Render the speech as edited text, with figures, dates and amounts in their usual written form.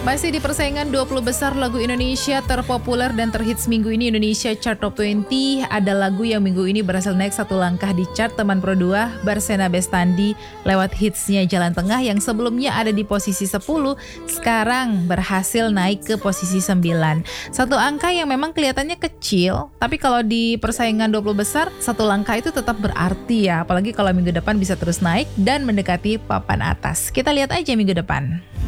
Masih di persaingan 20 besar lagu Indonesia terpopuler dan terhits minggu ini Indonesia Chart Top 20, ada lagu yang minggu ini berhasil naik satu langkah di chart Teman Pro 2, Barsena Bestandi lewat hitsnya Jalan Tengah yang sebelumnya ada di posisi 10, sekarang berhasil naik ke posisi 9. Satu angka yang memang kelihatannya kecil, tapi kalau di persaingan 20 besar, satu langkah itu tetap berarti ya, apalagi kalau minggu depan bisa terus naik dan mendekati papan atas. Kita lihat aja minggu depan.